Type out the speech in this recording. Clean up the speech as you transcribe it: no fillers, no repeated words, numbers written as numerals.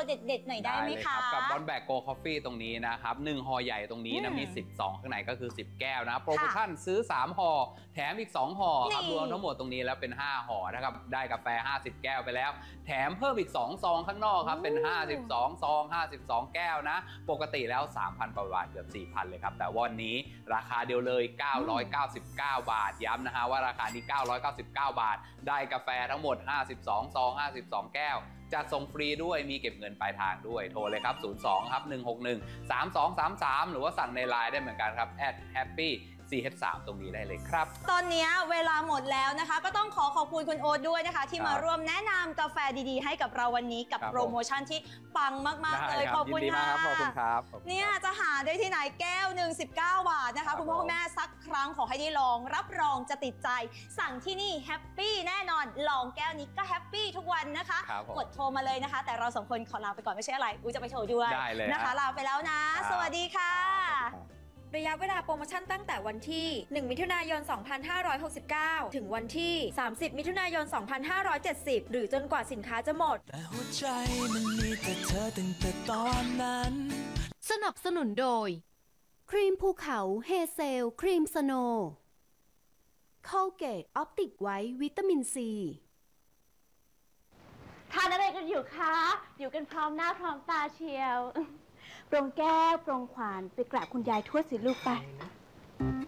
เด็ดๆหน่อยได้ไหมคะกับบอนแบกโกคอฟฟี่ตรงนี้นะครับ1ห่อใหญ่ตรงนี้นะมี10ซองข้างในก็คือ10แก้วนะโปรโมชั่นซื้อ3ห่อแถมอีก2ห่อครับรวมทั้งหมดตรงนี้แล้วเป็น5ห่อนะครับได้กาแฟ50แก้วไปแล้วแถมเพิ่มอีก2ซองข้างนอกครับเป็น52ซอง52แก้วนะปกติแล้ว 3,000 กว่าบาทเกือบ 4,000 เลยครับแต่วันนี้ราคาเดียวเลย999 บาทย้ำนะฮะว่าราคานี้999 บาทได้กาแฟทั้งหมด52ซอง52แก้วจัดส่งฟรีด้วยมีเก็บเงินปลายทางด้วยโทรเลยครับ02ครับ161 3233หรือว่าสั่งในไลน์ได้เหมือนกันครับ@happy CH3 ตรงนี้ได้เลยครับตอนนี้เวลาหมดแล้วนะคะก็ต้องขอบคุณคุณโอ๊ตด้วยนะคะที่มาร่วมแนะนำกาแฟดีๆให้กับเราวันนี้กับโปรโมชั่นที่ปังมากๆเลยขอบคุณค่ะขอบคุณครับเนี่ยจะหาได้ที่ไหนแก้วหนึ่ง19 บาทนะคะคุณพ่อคุณแม่สักครั้งขอให้ได้ลองรับรองจะติดใจสั่งที่นี่แฮปปี้แน่นอนลองแก้วนี้ก็แฮปปี้ทุกวันนะคะกดโทรมาเลยนะคะแต่เรา2คนขอลาไปก่อนไม่ใช่อะไรจะไปโชว์ด้วยนะคะลาไปแล้วนะสวัสดีค่ะระยะเวลาโปรโมชั่นตั้งแต่วันที่1มิถุนายน2569ถึงวันที่30มิถุนายน2570หรือจนกว่าสินค้าจะหมดแต่หัวใจมันมีแต่เธอตั้งแต่ตอนนั้นสนับสนุนโดยครีมภูเขาเฮเซลครีมสโนว์คอลเกตออปติกไวท์วิตามินซีทานอะไรกันอยู่คะอยู่กันพร้อมหน้าพร้อมตาเชียว ปรงแก้วปรงขวานไปกราบคุณยายทวดสิลูกไป